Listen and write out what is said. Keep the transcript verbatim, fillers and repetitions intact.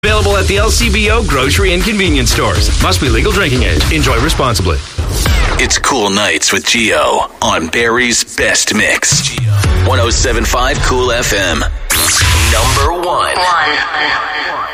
Available at the L C B O grocery and convenience stores. Must be legal drinking age. Enjoy responsibly. It's Cool Nights with Gio on Barry's Best Mix. one oh seven point five Cool F M. Number one. one.